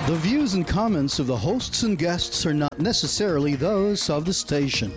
The views and comments of the hosts and guests are not necessarily those of the station.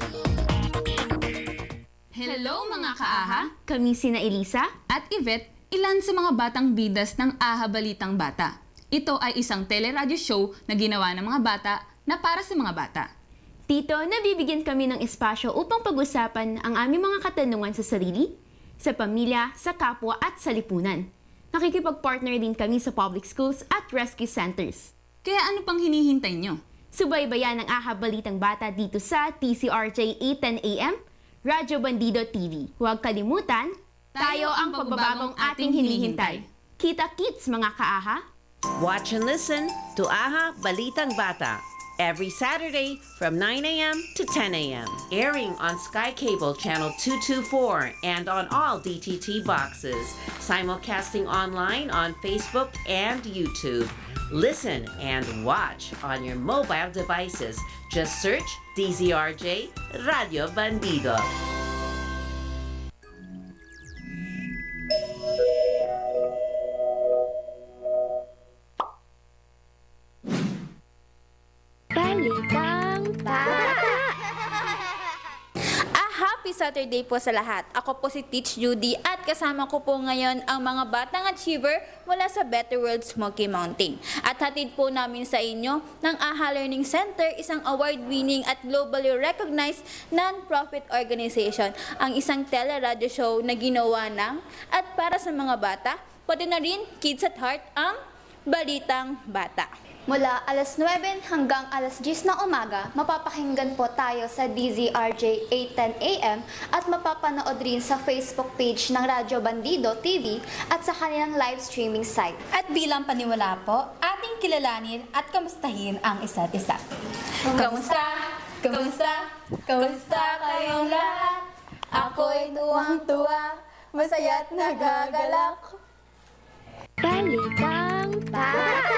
Hello mga kaaha! Kami sina Elisa At Yvette, ilan sa mga batang bidas ng Aha Balitang Bata. Ito ay isang teleradyo show na ginawa ng mga bata na para sa mga bata. Dito, nabibigyan kami ng espasyo upang pag-usapan ang aming mga katanungan sa sarili, sa pamilya, sa kapwa at sa lipunan. Nakikipag-partner din kami sa public schools at rescue centers. Kaya ano pang hinihintay nyo? Subaybayan ang Aha Balitang Bata dito sa TCRJ 810 AM, Radyo Bandido TV. Huwag kalimutan, tayo ang pagbabagong ating hinihintay. Kita-kits mga kaaha! Watch and listen to Aha Balitang Bata every Saturday from 9 a.m. to 10 a.m. Airing on Sky Cable Channel 224 and on all DTT boxes. Simulcasting online on Facebook and YouTube. Listen and watch on your mobile devices. Just search DZRJ Radio Bandido. Balitang Bata! Happy Saturday po sa lahat. Ako po si Teach Judy at kasama ko po ngayon ang mga batang achiever mula sa Better World Smoky Mountain. At hatid po namin sa inyo ng AHA Learning Center, isang award-winning at globally recognized non-profit organization, ang isang teleradyo show na ginawa ng at para sa mga bata, pati na rin Kids at Heart, ang Balitang Bata. Mula alas 9 hanggang alas 10 na umaga, mapapakinggan po tayo sa DZRJ 810 AM at mapapanood rin sa Facebook page ng Radyo Bandido TV at sa kanilang live streaming site. At bilang paniwala po, ating kilalanin at kamustahin ang isa't isa. Kamusta? Kamusta? Kamusta kayong lahat? Ako'y tuwang-tuwa, masaya't nagagalak. Balitang Bata!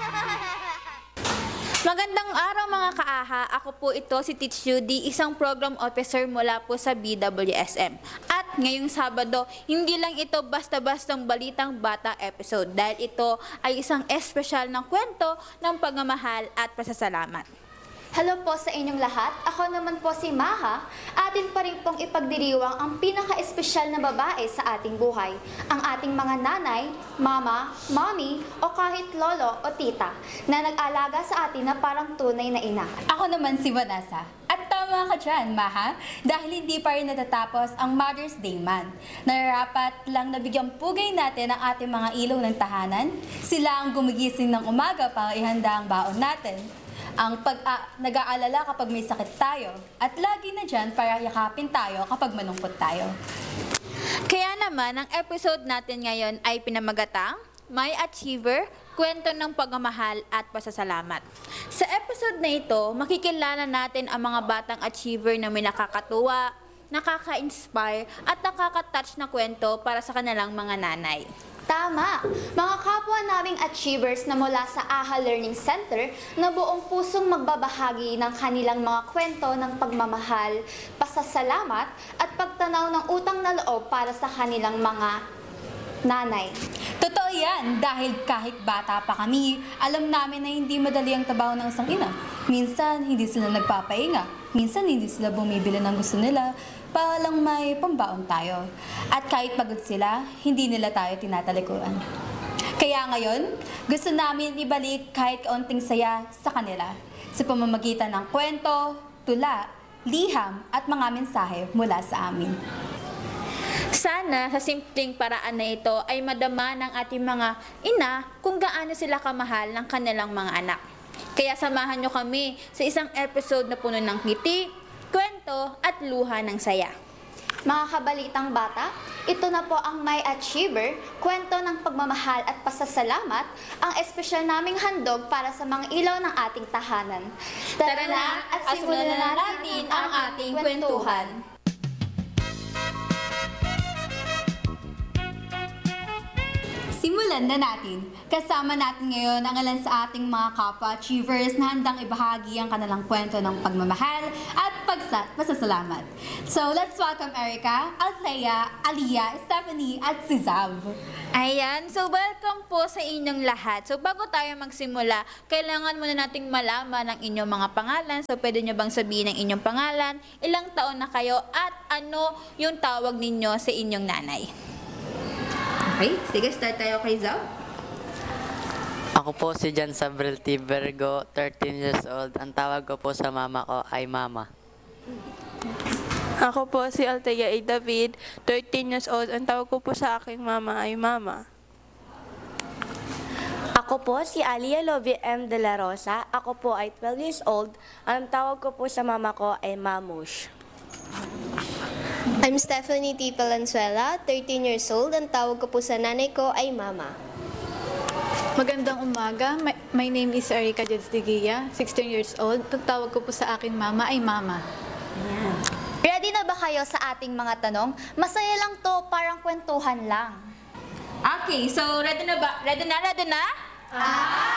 Magandang araw mga kaaha, ako po ito si Teach Judy, isang program officer mula po sa BWSM. At ngayong Sabado, hindi lang ito basta-bastang Balitang Bata episode dahil ito ay isang espesyal ng kwento ng pagmamahal at pasasalamat. Hello po sa inyong lahat. Ako naman po si Maha. Atin pa rin pong ipagdiriwang ang pinaka-espesyal na babae sa ating buhay. Ang ating mga nanay, mama, mommy, o kahit lolo o tita na nag-alaga sa atin na parang tunay na ina. Ako naman si Vanessa. At tama ka dyan, Maha, dahil hindi pa rin natatapos ang Mother's Day Month. Nararapat lang nabigyang pugay natin ang ating mga ilaw ng tahanan. Sila ang gumigising ng umaga para ihanda ang baon natin. Ang nag-aalala kapag may sakit tayo, at lagi na dyan para yakapin tayo kapag malungkot tayo. Kaya naman, ang episode natin ngayon ay pinamagatang My Achiever, kwento ng pagmamahal at pasasalamat. Sa episode na ito, makikilala natin ang mga batang achiever na may nakakatuwa, nakaka-inspire at nakaka-touch na kwento para sa kanilang mga nanay. Tama! Mga kapwa naming achievers na mula sa AHA Learning Center na buong pusong magbabahagi ng kanilang mga kwento ng pagmamahal, pasasalamat at pagtanaw ng utang na loob para sa kanilang mga nanay. Totoo yan, dahil kahit bata pa kami, alam namin na hindi madali ang trabaho ng isang ina. Minsan, hindi sila nagpapahinga. Minsan, hindi sila bumibili ng gusto nila para lang may pambaon tayo. At kahit pagod sila, hindi nila tayo tinatalikuran. Kaya ngayon, gusto namin ibalik kahit kaunting saya sa kanila sa pamamagitan ng kwento, tula, liham at mga mensahe mula sa amin. Sana sa simpleng paraan na ito ay madama ng ating mga ina kung gaano sila kamahal ng kanilang mga anak. Kaya samahan nyo kami sa isang episode na puno ng ngiti, kwento at luha ng saya. Mga kabalitang bata, ito na po ang My Achiever, kwento ng pagmamahal at pasasalamat, ang espesyal naming handog para sa mga ilaw ng ating tahanan. Tara na at simulan na natin ang ating kwentuhan. Si simulan na natin. Kasama natin ngayon ang ilan sa ating mga kapwa-achievers na handang ibahagi ang kanilang kwento ng pagmamahal at pasasalamat. So, let's welcome Erica, Althea, Aliyah, Stephanie, at si Zab. Ayan, so welcome po sa inyong lahat. So bago tayo magsimula, kailangan muna nating malaman ang inyong mga pangalan. So pwede nyo bang sabihin ang inyong pangalan, ilang taon na kayo, at ano yung tawag ninyo sa inyong nanay? Okay, sige, start tayo kay Zab. Ako po si Jan Sabril Tibergo, 13 years old. Ang tawag ko po sa mama ko ay Mama. Ako po si Althea A. David, 13 years old. Ang tawag ko po sa aking mama ay Mama. Ako po si Aliyah Lovie M. De La Rosa. Ako po ay 12 years old. Ang tawag ko po sa mama ko ay Mamush. I'm Stephanie T. Palanzuela, 13 years old. Ang tawag ko po sa nanay ko ay Mama. Magandang umaga. My name is Erica Jets de Guia, 16 years old. Ang tawag ko po sa aking mama ay Mama. Ready na ba kayo sa ating mga tanong? Masaya lang to, parang kwentuhan lang. Okay, so ready na ba? Ready na?